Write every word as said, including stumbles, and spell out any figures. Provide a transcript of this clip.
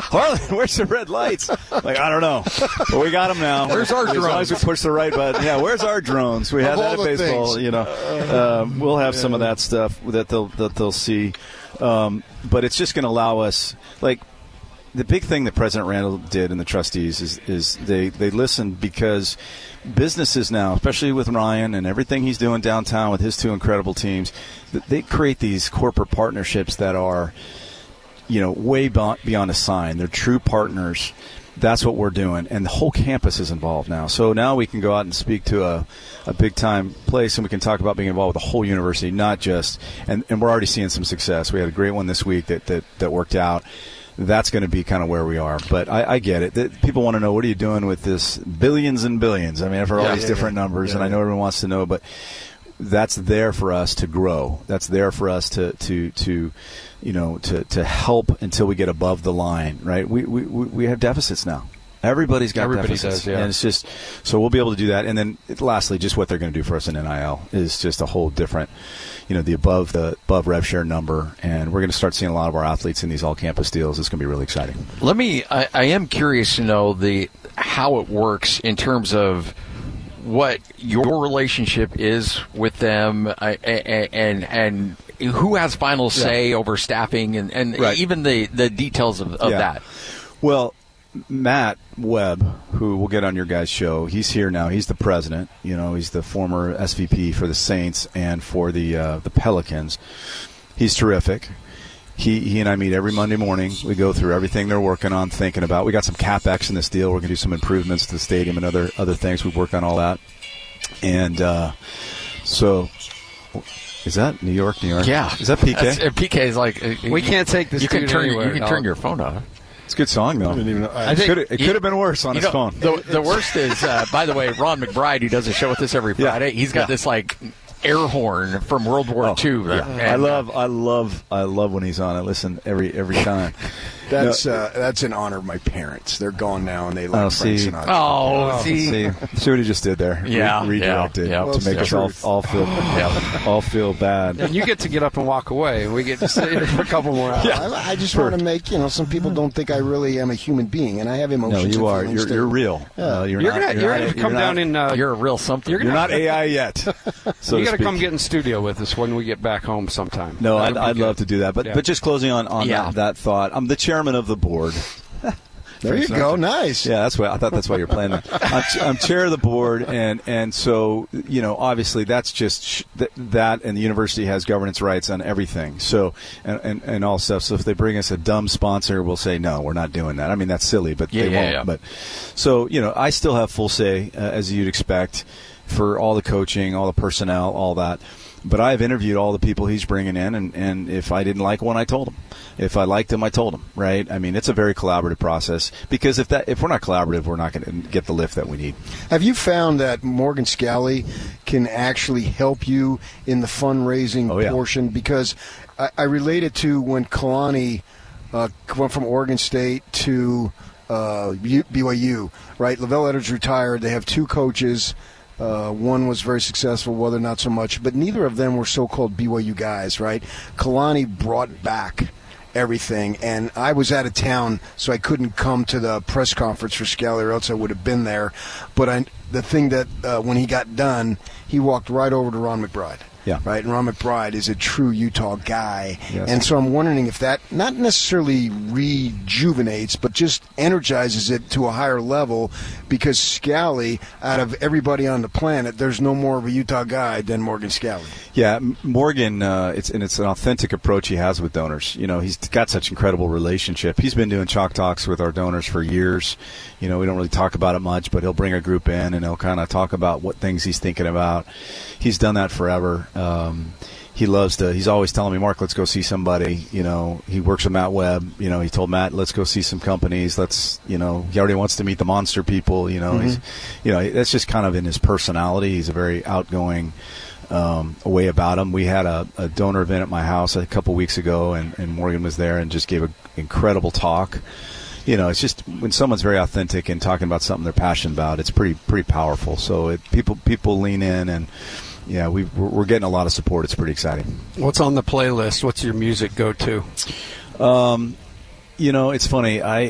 Harlan, where's the red lights? Like, I don't know. But we got them now. Where's our drones? As long as we push the right button. Yeah, where's our drones? We have that at baseball. Things. You know, uh, we'll have some of that stuff that they'll that they'll see. Um, but it's just going to allow us, like, the big thing that President Randall did and the trustees is, is they, they listened because businesses now, especially with Ryan and everything he's doing downtown with his two incredible teams, they create these corporate partnerships that are, you know, way beyond a sign. They're true partners. That's what we're doing. And the whole campus is involved now. So now we can go out and speak to a, a big-time place, and we can talk about being involved with the whole university, not just – and and we're already seeing some success. We had a great one this week that, that, that worked out. That's going to be kind of where we are. But I, I get it. That people want to know, what are you doing with this billions and billions? I mean, for all yeah, these yeah, different yeah. numbers, yeah, and I know yeah. everyone wants to know, but that's there for us to grow. That's there for us to, to, to you know, to, to help until we get above the line, right? We we, we have deficits now. Everybody's got Everybody deficits. does, yeah. And it's just, so we'll be able to do that. And then lastly, just what they're going to do for us in N I L is just a whole different, you know, the above the above rev share number. And we're going to start seeing a lot of our athletes in these all campus deals. It's going to be really exciting. Let me, I, I am curious to know the how it works in terms of what your relationship is with them, uh, and, and, and who has final say yeah. over staffing and, and right. even the, the details of, of yeah. that. Well, Matt Webb, who we'll get on your guys' show, he's here now. He's the president. You know, he's the former S V P for the Saints and for the uh, the Pelicans. He's terrific. He he and I meet every Monday morning. We go through everything they're working on, thinking about. We got some CapEx in this deal. We're going to do some improvements to the stadium and other other things. We've worked on all that. And uh, so, is that New York, New York? Yeah. Is that P K? That's, uh, P K is like uh, we can't take this. You can turn anywhere, you can no. turn your phone off. It's a good song, though. I didn't even know. I I think it could have been worse on his know, phone. The, the worst is, uh, by the way, Ron McBride, who does a show with us every Friday, yeah. he's got yeah. this, like, air horn from World War oh, Two. Yeah. And, I love, I love, I love when he's on. I listen every every time. That's no, uh, that's in honor of my parents. They're gone now, and they like oh, Frank see. Sinatra. Oh, oh, see. see, see what he just did there. Yeah, Re- redirected yeah, yeah. to make us all, all feel yeah. all feel bad. And you get to get up and walk away. We get to stay here for a couple more hours. Yeah. I, I just want to make, you know, some people don't think I really am a human being, and I have emotions. No, you and are. You're, you're real. Yeah. Uh, you're, You're not, gonna, you're, you're not, gonna you're come not, down in. Uh, you're a real something. You're, you're not A I yet. So you got to come get in studio with us when we get back home sometime. No, That'd I'd, I'd good. love to do that. But yeah. but just closing on, on yeah. that, that thought, I'm the chairman of the board. There you go. Nice. Yeah, that's why I thought that's why you're playing that. I'm, I'm chair of the board, and, and so, you know, obviously that's just sh- th- that, and the university has governance rights on everything. So, and, and, and all stuff. So if they bring us a dumb sponsor, we'll say, no, we're not doing that. I mean, that's silly, but yeah, they yeah, won't. Yeah. But so, you know, I still have full say, uh, as you'd expect, for all the coaching, all the personnel, all that. But I've interviewed all the people he's bringing in, and, and if I didn't like one, I told him. If I liked him, I told him, right? I mean, it's a very collaborative process, because if that if we're not collaborative, we're not going to get the lift that we need. Have you found that Morgan Scally can actually help you in the fundraising oh, yeah. portion? Because I, I relate it to when Kalani uh, went from Oregon State to uh, B Y U, right? Lavelle Edwards retired. They have two coaches. Uh, one was very successful, the other not so much. But neither of them were so-called B Y U guys, right? Kalani brought back everything, and I was out of town, so I couldn't come to the press conference for Scally, or else I would have been there. But I, the thing that uh, when he got done, he walked right over to Ron McBride. Yeah. Right? And Ron McBride is a true Utah guy. Yes. And so I'm wondering if that not necessarily rejuvenates, but just energizes it to a higher level, because Scally, out of everybody on the planet, there's no more of a Utah guy than Morgan Scally. Yeah, Morgan, uh, it's and it's an authentic approach he has with donors. You know, he's got such incredible relationship. He's been doing chalk talks with our donors for years. You know, we don't really talk about it much, but he'll bring a group in and he'll kind of talk about what things he's thinking about. He's done that forever. Um, he loves to, he's always telling me, Mark, let's go see somebody. You know, he works with Matt Webb. You know, he told Matt, let's go see some companies. Let's, you know, he already wants to meet the monster people. You know, mm-hmm. he's, you know, that's just kind of in his personality. He's a very outgoing um, way about him. We had a, a donor event at my house a couple weeks ago, and, and Morgan was there and just gave an incredible talk. You know, it's just when someone's very authentic and talking about something they're passionate about, it's pretty pretty powerful. So it, people people lean in, and yeah, we we're, we're getting a lot of support. It's pretty exciting. What's on the playlist? What's your music go to? Um, you know, it's funny. I